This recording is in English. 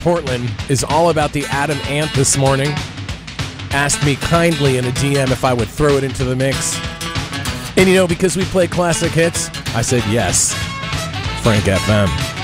Portland is all about the Adam Ant this morning. Asked me kindly in a DM if I would throw it into the mix. And because we play classic hits, I said yes. Frank FM.